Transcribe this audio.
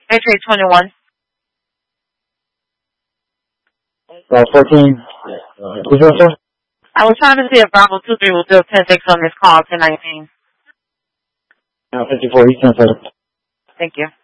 Matrix 21. 14. Who's this, sir? I was trying to see if Bravo 23 will still 10-6 on this call, 10-19. 54 Eastern, sir. Thank you.